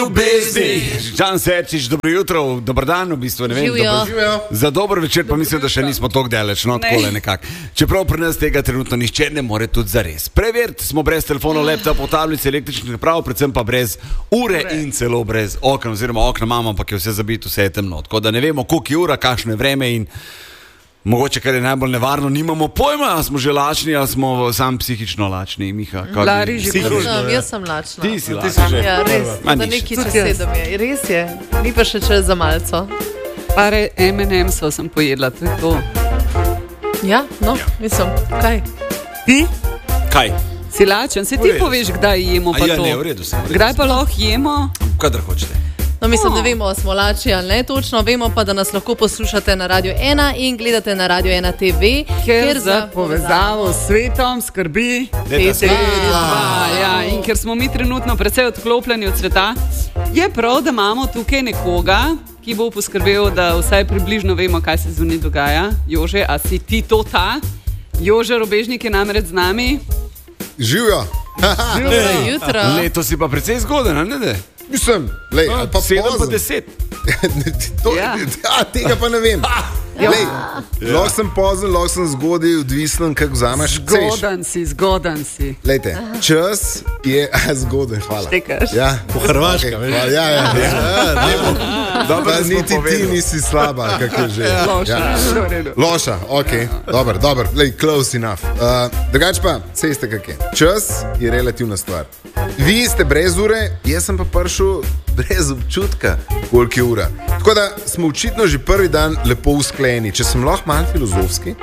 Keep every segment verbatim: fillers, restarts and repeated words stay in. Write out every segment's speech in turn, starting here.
Žan Serčič, dobro jutro, dober dan, v bistvu ne vem. Dobro, za dober večer pa mislim, da še nismo tako daleč, no takole nekako. Čeprav pri nas tega trenutno nihče ne more tudi zares. Preveriti smo brez telefonov, laptopov, tablic, električnih naprav, predvsem pa brez ure in celo brez okna, oziroma okna imamo, ampak je vse zabito, vse je temno. Tako da ne vemo, koliko je ura, kakšno je vreme in mogoče, kar je najbolj nevarno, nimamo pojma, a smo že lačni, a smo sam psihično lačni, Miha. Lari, že psihično, jaz sem lačna. Ti si lačna. Ja, res, da neki čez sedem je. Res je, ni pa še čas za malco. Pare em in emsov sem pojedla, to je to. Ja, no, mislim, kaj? Ti? Kaj? Si lačen, se ti poveš, kdaj jemo pa ja, to. Ne, v redu sem. Kdaj pa lahko jemo? Kadar hočete. No, mislim, da vemo, smo lači ali ne točno, vemo pa, da nas lahko poslušate na Radio ena in gledate na Radio ena te ve, ker, ker za povezavo s svetom skrbi P T dva. Ja, in ker smo mi trenutno precej odklopljeni od sveta, je prav, da imamo tukaj nekoga, ki bo poskrbel, da vsaj približno vemo, kaj se zunaj dogaja. Jože, a si ti to ta? Jože Robežnik je namreč z nami. Živijo. Dobro jutro. Leto si pa precej zgoden, ne da? Mislim, lej, no, pa sedem pa deset. to, ja. Ja, tega pa ne vem. Lej, lahko sem pozen, lahko sem zgodaj, odvisen, kako vzameš. Zgodan si, zgodan si. Lejte, čas je zgodan, hvala. Štekaš. Ja, po Hrvaška. Okay, ja, ja, ja. ja Dobro, niti ti nisi slaba, kako je že. Loša, ja. Loša, ok, dobro, dobro, lej, close enough. Uh, drugač pa, sejste kak je. Čas je relativna stvar. Vi ste brez ure, jaz sem pa prišel brez občutka, koliko je ura. Tako da smo očitno že prvi dan lepo usklajeni. Če sem lahko malo filozofski,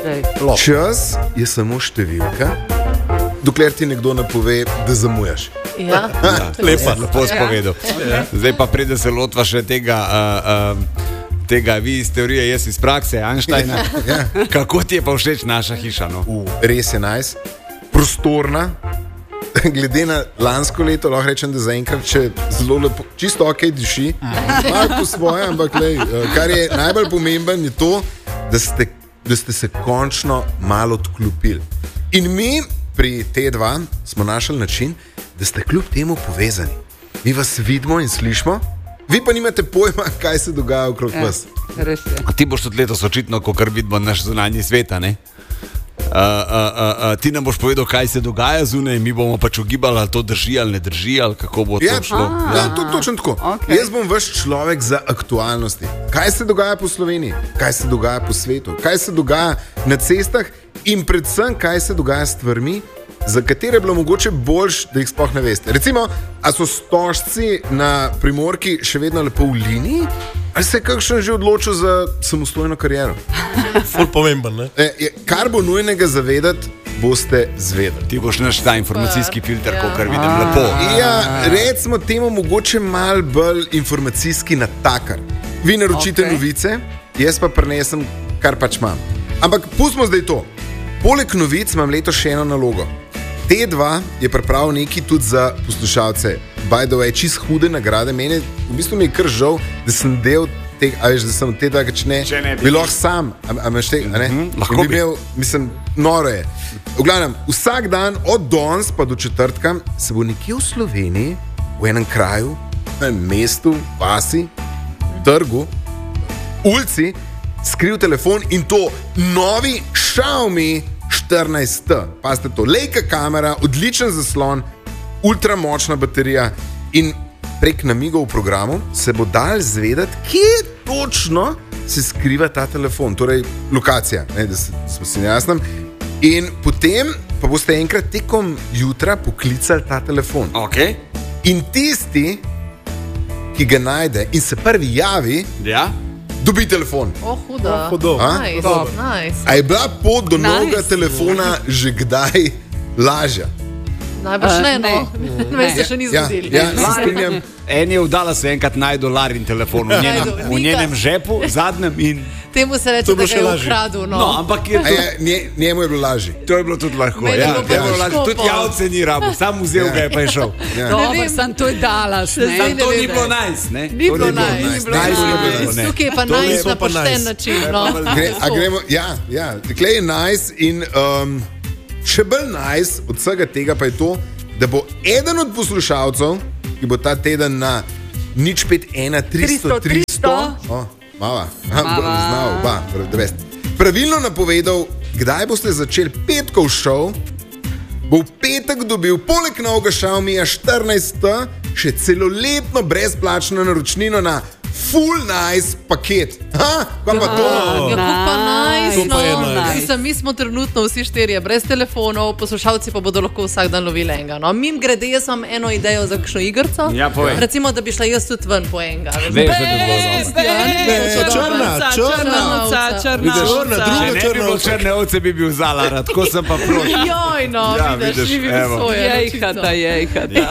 čas je samo številka, dokler ti nekdo ne pove, da zamujaš. Ja, ja lepa, lepo spovedal. Ja. Zdaj pa prede se lotva še tega, uh, uh, tega vi iz teorije, jaz iz prakse, Einsteina. Ja. Kako ti je pa všeč naša hiša? No? Uh, res je nice, prostorna. Glede na lansko leto, lahko rečem, da zaenkrat še zelo lepo, čisto ok diši, malo po svoje, ampak lej, kar je najbolj pomemben je to, da ste, da ste se končno malo odklopili. In mi pri T dva smo našli način, da ste kljub temu povezani. Mi vas vidimo in slišimo, vi pa nimate pojma, kaj se dogaja okrog ja, vas. Res je. A ti boš tudi letos očitno, ko kar vidimo naš zunanji sveta, ne? Uh, uh, uh, uh, ti nam boš povedal, kaj se dogaja zunaj, mi bomo pač ugibali, ali to drži ali ne drži, ali kako bo to ja, šlo. Ja, to točno tako. Okay. Jaz bom vaš človek za aktualnosti. Kaj se dogaja po Sloveniji, kaj se dogaja po svetu, kaj se dogaja na cestah in predvsem, kaj se dogaja s stvarmi, za katere je bilo mogoče boljš, da jih sploh ne veste. Recimo, a so stožci na Primorki še vedno lepo v liniji, ali se je kakšen že odločil za samostojno kariero? Ful pomemben, ne? E, kar bo nujnega zavedati, boste zvedeli. Ti boš naš ta informacijski filter, ja. Kar vidim lepo. Ja, recimo temu mogoče mal bolj informacijski natakar. Vi naročite okay. novice, jaz pa prinesem, kar pač imam. Ampak pustimo zdaj to. Poleg novic imam letos še eno nalogo. T dva je pripravil nekaj tudi za poslušalce. By the way, čist hude nagrade. Mene, v bistvu mi je kar žal, da sem del tega, a veš, da sem T dva, če ne, če ne bi lahko sam, a, a imaš tega, a ne? Mm-hmm, lahko bi. bi imel, mislim, noro je. V glavnem, vsak dan od danes pa do četrtka se bo nekje v Sloveniji, v enem kraju, v enem mestu, vasi, trgu, ulici, skril telefon in to novi Xiaomi štirinajst T. Pazite to, lejka kamera, odličen zaslon, ultramočna baterija in prek namigov v programu se bo dal zvedeti, kje točno se skriva ta telefon, torej lokacija, ne, da smo si jasni. In potem pa boste enkrat tekom jutra poklicali ta telefon. Okay. In tisti, ki ga najde in se prvi javi, ja. dobi telefon. Oh, huda. Oh, nice. Nice. A je bila pot do nice. novega telefona že kdaj lažja? Najbrž uh, ne, no. Ne, ne se še ni ja, zgodili. Ja, ja, se strinjam. En je vdala se enkrat najdu Larin telefon v njenem, v njenem žepu, zadnjem in... Temu se reče, da ga je ukradil, no. No, ampak je to... Je, nje, njemu je bilo lažje. To je bilo tudi lahko, Mene ja. bilo Je bilo lažje. Tudi javce ni rabo, sam vzel ga je pa je šel. Ja. Dobro, sem to je dalas, ne? Sam to ni bilo nice, ne? Ni bilo nice. nice. nice. Tukaj je pa To nice je na pa pošten nice. način, no. Gre, a gremo, ja, ja. Tukaj je nice in um, še bolj nice od vsega tega pa je to, da bo eden od poslušalcev, ki ki bo ta teden na nič pet ena tristo tristo. Oh, mava, znal, ba, pravilno napovedal, kdaj boste začeli petkov šov, bo v petek dobil poleg novega Xiaomija štirinajst še celoletno brezplačno naročnino na Full Nice paket. Ha, kaj pa to? Ja, pa nice, To pa je no. nice. Mislim, mi smo trenutno vsi štirje brez telefonov, poslušalci pa bodo lahko vsak dan lovili enega. No, mim grede, jaz imam eno idejo za kakšno igrico. Ja, povej. Recimo, da bi šla jaz tudi ven po enega. Veš, da bi bilo dobro. Črna, črna. Črna, Črna, črna. druga Če ne bi črna bilo ovca. črne ovce, bi bil Zalara, tako sem pa proti. Joj, no, Ja, vidiš, vidiš, ni bil evo. soja. Jejhata, jejhata.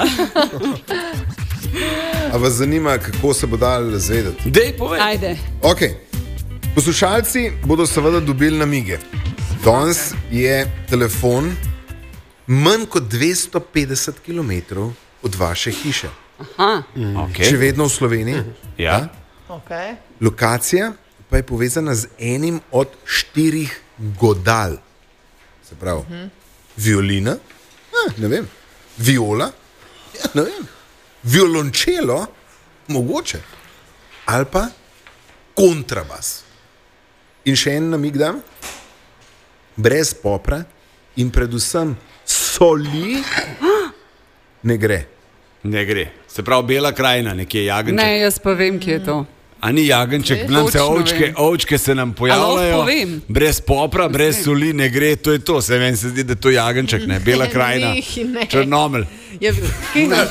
A vas zanima, kako se bo dal zvedeti? Dej, povej. Ajde. Okay. Poslušalci bodo seveda dobili namige. Danes je telefon manj kot dvesto petdeset kilometrov od vaše hiše. Aha. Okay. Še vedno v Sloveniji. Ja. Okay. Lokacija pa je povezana z enim od štirih godal. Se pravi, uh -huh. violina, ah, ne vem, viola, ja, ne vem, violončelo, mogoče, ali pa kontrabas. In še en namig dam, brez popra in predvsem soli ne gre. Ne gre. Se pravi, Bela krajina, nekje jagenček. Ne, jaz pa vem, kje je to. A ni jagenček, nam se Točno ovčke, vem. ovčke se nam A pojavljajo. lahko povem? Brez popra, brez soli ne gre, to je to. Se meni se zdi, da je to jagenček, ne Bela krajina. Ne, ne. Črnomelj. Je, kaj ne?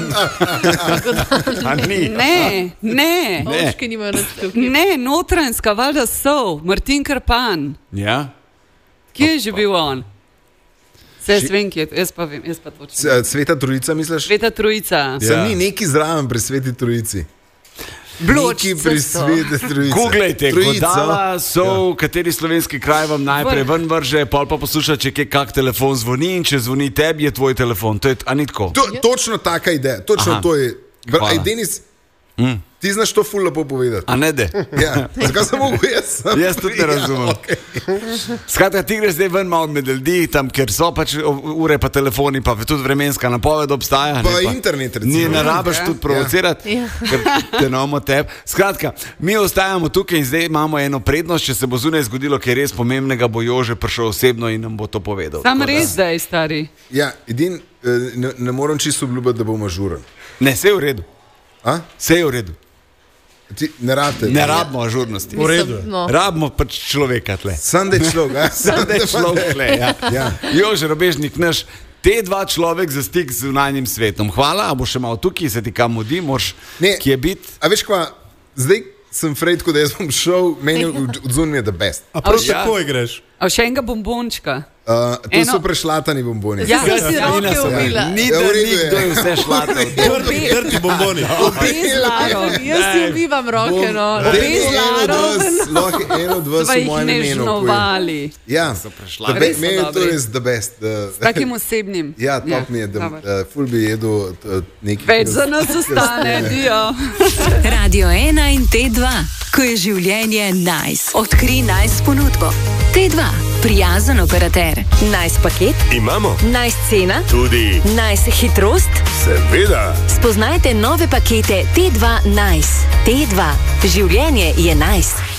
A ni? Ne, ne. Ovčke nimajo nič tukaj. Ne, Notranjska, valjda so, Martin Krpan. Ja? Kje je že bil on? Se jaz vem, kje je to, jaz pa vem, jaz pa točno. S- Sveta Trojica, misliš? Sveta Trojica. Se Ja. ni neki zraven pri Sveti Trojici. Bloč Neki pri so. Sveti Trojici. Googlejte, Trojica. godala so, v kateri slovenski kraj vam najprej ven vrže, pol pa posluša, če kje kak telefon zvoni in če zvoni tebi, je tvoj telefon. To je, a ni tako? To, točno taka ideja, točno Aha. to je. Hvala. Aj, Denis, mm. ti znaš to ful lepo povedati. A ne de? Ja. Zakaj sem mogel jaz? Jaz tudi ne razumem. Ja, okay. Skratka, ti greš zdaj ven malo med ljudi, tam, kjer so pač ure, pa telefoni, pa tudi vremenska napoved obstaja. Pa ne, internet, recimo. Ni, ne rabiš Ja. tudi provocirati, Ja. ker te imamo tebe. Skratka, mi ostajamo tukaj in zdaj imamo eno prednost, če se bo zunaj zgodilo, kaj res pomembnega, bo Jože prišel osebno in nam bo to povedal. Sam Tako da- res, da je stari. Ja, edin, eh, ne, ne morem čisto obljubiti, da bom ažuren. Ne, vse je v redu. A? Vse je v redu. Ti, ne rabite. Ne rabimo ažurnosti. V redu. No. Rabimo pač človeka tle. Sam da je človek. a? Sam da je človek tle. Ja. Ja. Jože Robežnik, naš te dva človek za stik z zunanjim svetom. Hvala, a bo še malo tukaj, se ti kam mudi, moraš Ne. kje biti. A veš kva, zdaj sem Fred, da jaz bom šel, meni od zunaj je the best. A prav Ja. tako greš? A še enega bombončka. Uh, to Eno- so prešlatani bomboni. Ja, Jaz si Ja, roke Nina so- umila. Ni Ja, da v redu je. nikdo je vse šlatal. Trti, trti bomboni. Obe z Laro. Jaz si umivam roke, no. Obe Daj z mi eno od Laro. vas, lahko eno od vas Sva v jih mojem imenu. poje. nežnovali. Ja, prešlatani. the be- Res so meni je to dobri. res the best. Uh, S takim osebnim. ja, top mi je, da dobro. uh, ful bi jedel uh, nekaj. Več za nas ostane, dio. Radio ena in T dva, ko je življenje nice. Odkri nice ponudbo. T dva, prijazen operater. Nice paket, Imamo nice cena, tudi, nice hitrost. seveda, Spoznajte nove pakete T dva Nice. T dva, življenje je nice.